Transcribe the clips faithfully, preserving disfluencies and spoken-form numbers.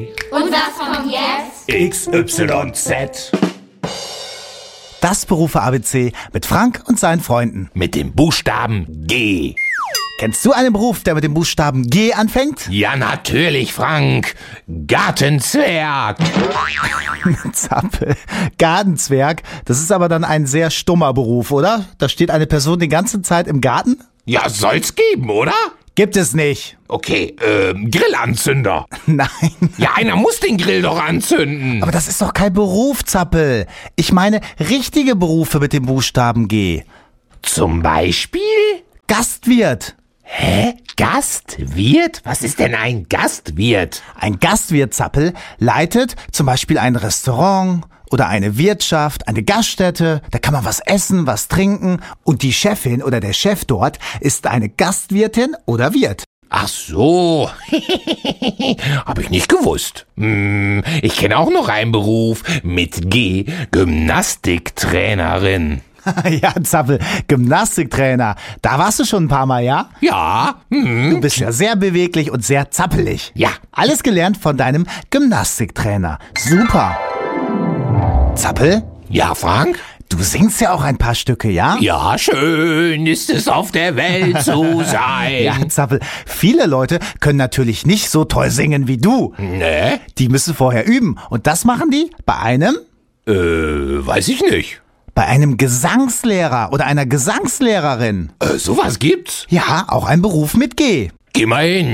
Und was kommt jetzt? X Y Z. Das Berufe-A B C mit Frank und seinen Freunden. Mit dem Buchstaben G. Kennst du einen Beruf, der mit dem Buchstaben G anfängt? Ja, natürlich, Frank. Gartenzwerg. Zappel. Gartenzwerg. Das ist aber dann ein sehr stummer Beruf, oder? Da steht eine Person die ganze Zeit im Garten? Ja, soll's geben, oder? Gibt es nicht. Okay, ähm, Grillanzünder. Nein. Ja, einer muss den Grill doch anzünden. Aber das ist doch kein Beruf, Zappel. Ich meine richtige Berufe mit dem Buchstaben G. Zum Beispiel? Gastwirt. Hä? Gastwirt? Was ist denn ein Gastwirt? Ein Gastwirt, Zappel, leitet zum Beispiel ein Restaurant oder eine Wirtschaft, eine Gaststätte. Da kann man was essen, was trinken. Und die Chefin oder der Chef dort ist eine Gastwirtin oder Wirt. Ach so. Hab ich nicht gewusst. Hm, ich kenne auch noch einen Beruf mit G. Gymnastiktrainerin. Ja, Zappel, Gymnastiktrainer. Da warst du schon ein paar Mal, ja? Ja. Hm. Du bist ja sehr beweglich und sehr zappelig. Ja. Alles gelernt von deinem Gymnastiktrainer. Super. Zappel? Ja, Frank? Du singst ja auch ein paar Stücke, ja? Ja, schön ist es auf der Welt zu sein. Ja, Zappel, viele Leute können natürlich nicht so toll singen wie du. Ne? Die müssen vorher üben. Und das machen die bei einem? Äh, weiß ich nicht. Bei einem Gesangslehrer oder einer Gesangslehrerin. Äh, sowas gibt's? Ja, auch ein Beruf mit G. Geh mal hin.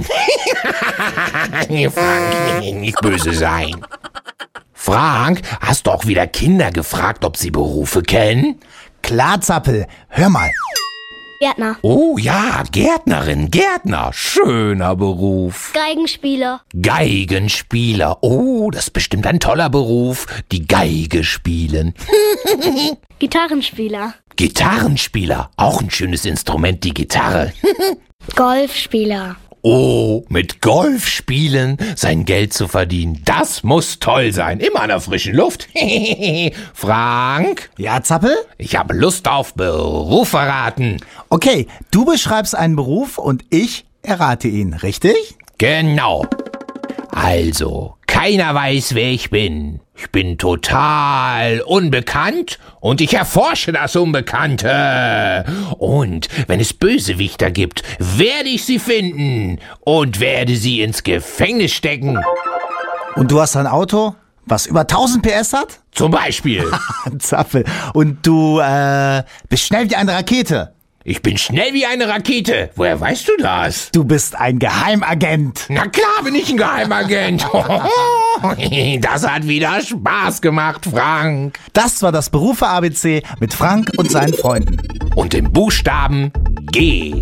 Frank, nicht böse sein. Frank, hast du auch wieder Kinder gefragt, ob sie Berufe kennen? Klar, Zappel. Hör mal. Gärtner. Oh ja, Gärtnerin, Gärtner. Schöner Beruf. Geigenspieler. Geigenspieler. Oh, das ist bestimmt ein toller Beruf. Die Geige spielen. Gitarrenspieler. Gitarrenspieler. Auch ein schönes Instrument, die Gitarre. Golfspieler. Oh, mit Golf spielen, sein Geld zu verdienen, das muss toll sein. Immer an der frischen Luft. Frank? Ja, Zappel? Ich habe Lust auf Beruf verraten. Okay, du beschreibst einen Beruf und ich errate ihn, richtig? Genau. Also, keiner weiß, wer ich bin. Ich bin total unbekannt und ich erforsche das Unbekannte. Und wenn es Bösewichter gibt, werde ich sie finden und werde sie ins Gefängnis stecken. Und du hast ein Auto, was über tausend P S hat? Zum Beispiel. Zappel. Und du äh, bist schnell wie eine Rakete. Ich bin schnell wie eine Rakete. Woher weißt du das? Du bist ein Geheimagent. Na klar bin ich ein Geheimagent. Das hat wieder Spaß gemacht, Frank. Das war das Berufe-A B C mit Frank und seinen Freunden. Und im Buchstaben G.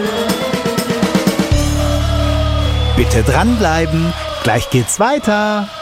Bitte dranbleiben, gleich geht's weiter.